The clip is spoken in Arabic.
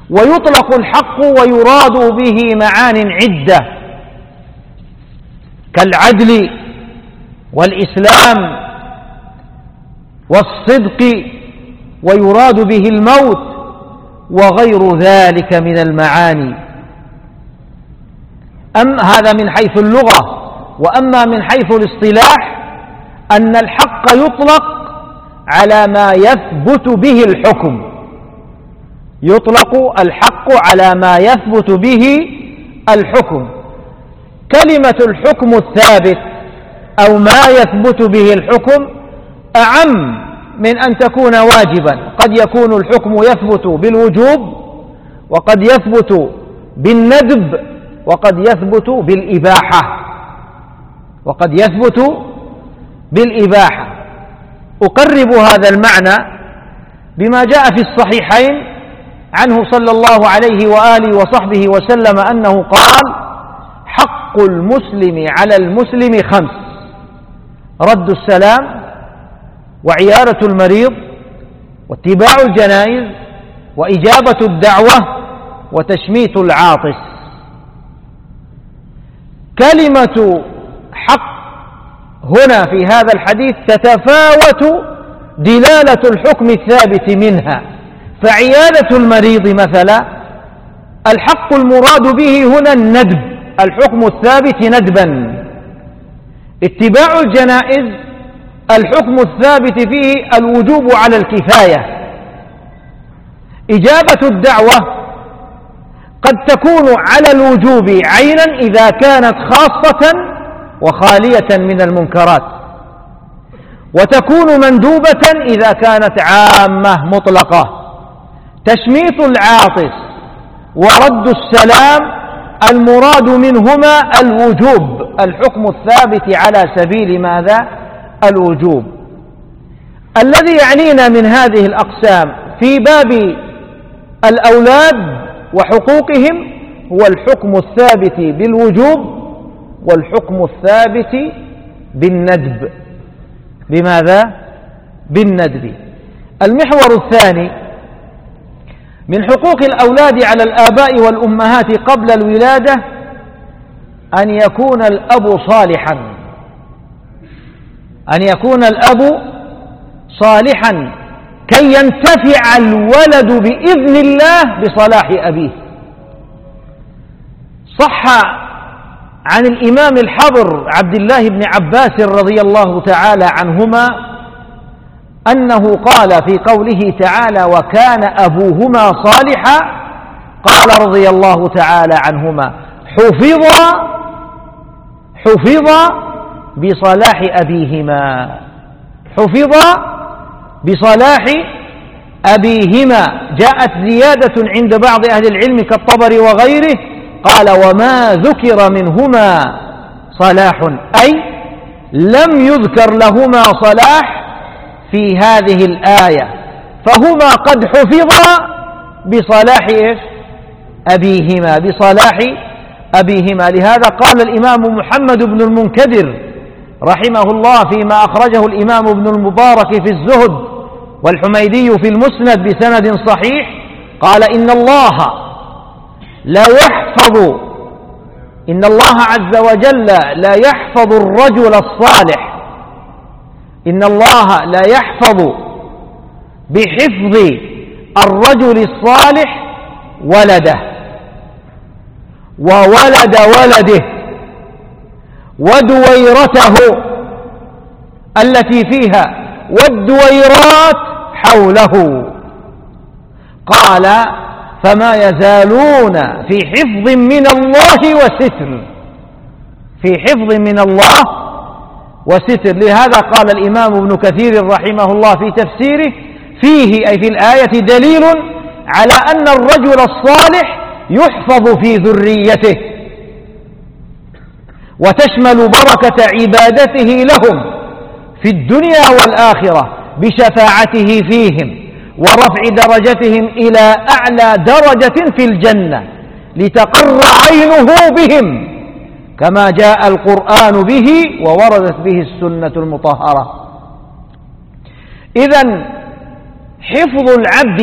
ويطلق الحق ويراد به معان عدة كالعدل والإسلام والصدق، ويراد به الموت وغير ذلك من المعاني. هذا من حيث اللغة. وأما من حيث الاصطلاح أن الحق يطلق على ما يثبت به الحكم، يطلق الحق على ما يثبت به الحكم. كلمة الحكم الثابت أو ما يثبت به الحكم أعم من أن تكون واجبا. قد يكون الحكم يثبت بالوجوب، وقد يثبت بالندب، وقد يثبت بالإباحة، وقد يثبت بالإباحة. أقرب هذا المعنى بما جاء في الصحيحين عنه صلى الله عليه وآله وصحبه وسلم أنه قال: حق المسلم على المسلم 5: رد السلام، وعيادة المريض، واتباع الجنائز، وإجابة الدعوة، وتشميت العاطس. كلمة حق هنا في هذا الحديث تتفاوت دلالة الحكم الثابت منها. فعيادة المريض مثلا الحق المراد به هنا الندب، الحكم الثابت ندبا. اتباع الجنائز الحكم الثابت فيه الوجوب على الكفاية. إجابة الدعوة قد تكون على الوجوب عينا إذا كانت خاصة وخالية من المنكرات، وتكون مندوبة إذا كانت عامة مطلقة. تشميت العاطس ورد السلام المراد منهما الوجوب، الحكم الثابت على سبيل ماذا؟ الوجوب. الذي يعنينا من هذه الأقسام في باب الأولاد وحقوقهم هو الحكم الثابت بالوجوب والحكم الثابت بالندب. بماذا؟ بالندب. المحور الثاني من حقوق الأولاد على الآباء والأمهات قبل الولادة أن يكون الأب صالحا، أن يكون الأب صالحا كي ينتفع الولد بإذن الله بصلاح أبيه. صح عن الإمام الحبر عبد الله بن عباس رضي الله تعالى عنهما أنه قال في قوله تعالى: وكان أبوهما صالحا، قال رضي الله تعالى عنهما: حفظ بصلاح أبيهما، حفظ بصلاح أبيهما. جاءت زيادة عند بعض أهل العلم كالطبري وغيره، قال: وما ذكر منهما صلاح، أي لم يذكر لهما صلاح في هذه الآية، فهما قد حفظا بصلاح أبيهما، بصلاح أبيهما. لهذا قال الإمام محمد بن المنكدر رحمه الله فيما أخرجه الإمام ابن المبارك في الزهد والحميدي في المسند بسند صحيح، قال: إن الله عز وجل لا يحفظ الرجل الصالح، إن الله لا يحفظ بحفظ الرجل الصالح ولده وولد ولده ودويرته التي فيها والدويرات حوله. قال: فما يزالون في حفظ من الله وستر، في حفظ من الله وستر. لهذا قال الإمام ابن كثير رحمه الله في تفسيره: فيه أي في الآية دليل على أن الرجل الصالح يحفظ في ذريته، وتشمل بركة عبادته لهم في الدنيا والآخرة بشفاعته فيهم ورفع درجتهم إلى أعلى درجة في الجنة لتقر عينه بهم، كما جاء القرآن به ووردت به السنة المطهرة. إذن حفظ العبد